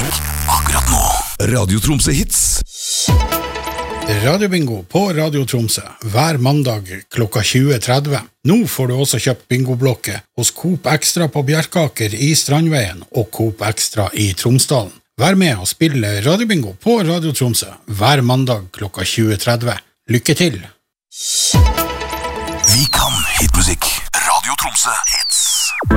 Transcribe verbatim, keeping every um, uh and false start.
musikk akkurat nå. Radio Tromsø Hits. Radiobingo på Radio Tromsø hver mandag klokka tjue tretti. Nå får du også kjøpt bingoblokke hos Coop Extra på Bjerkaker i Strandveien og Coop Extra i Tromsdalen. Vær med og spille Radiobingo på Radio Tromsø hver mandag klokka tjue tretti. Lykke til! Vi kan hitmusikk. Radio Tromsø Hits.